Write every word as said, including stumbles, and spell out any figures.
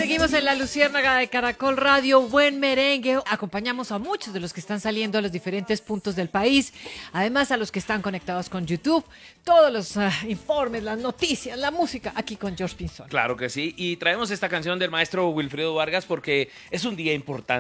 Seguimos en la Luciérnaga de Caracol Radio, buen merengue. Acompañamos a muchos de los que están saliendo a los diferentes puntos del país, además a los que están conectados con YouTube, todos los uh, informes, las noticias, la música, aquí con George Pinzón. Claro que sí, y traemos esta canción del maestro Wilfredo Vargas porque es un día importante.